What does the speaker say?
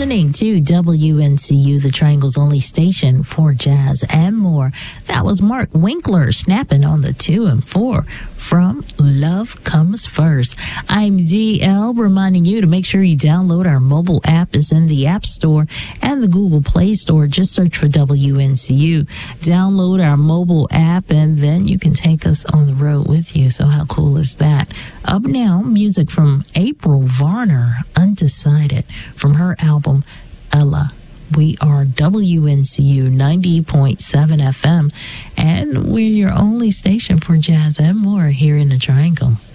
listening to WNCU, the Triangle's only station for jazz and more. That was Mark Winkler snapping on the 2 and 4 from Love Comes First. I'm DL, reminding you to make sure you download our mobile app. It's in the App Store and the Google Play Store. Just search for WNCU. Download our mobile app, and then you can take us on the road with you. So how cool is that? Up now, music from April Varner, Undecided, from her album Ella. We are WNCU 90.7 FM, and we're your only station for jazz and more here in the Triangle.